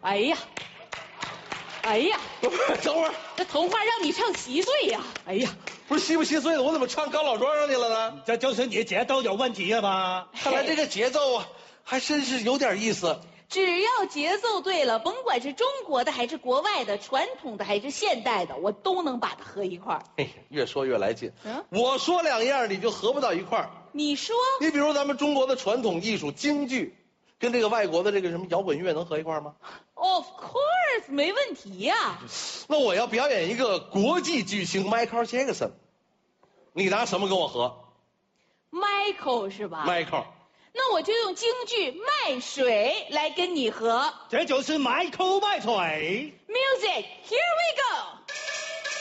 哎呀，哎呀， 等会儿， 这童话让你唱稀碎呀！哎呀， 不是稀不稀碎的，我怎么唱高老庄上去了呢？ 这就是你节奏有问题了吧？ 看来这个节奏啊，还真是有点意思。 只要节奏对了，甭管是中国的还是国外的，传统的还是现代的，我都能把它合一块儿。 哎，越说越来劲。 嗯， 我说两样，你就合不到一块儿。 你说你比如咱们中国的传统艺术京剧，跟这个外国的这个什么摇滚乐能合一块儿吗？ ？Of course，没问题呀。 那我要表演一个国际巨星 Michael Jackson， 你拿什么跟我合 Michael 是吧？ ？Michael， 那我就用京剧《卖水》来跟你合。 这就是Michael 卖水。 Music，here we go。